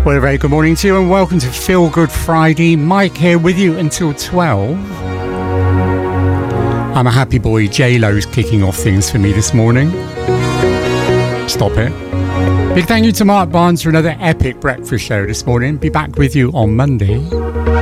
Well, a very good morning to you and welcome to Feel Good Friday. Mike here with you until 12. I'm a happy boy. J-Lo's kicking off things for me this morning. Stop it. Big thank you to Mark Barnes for another epic breakfast show this morning. Be back with you on Monday.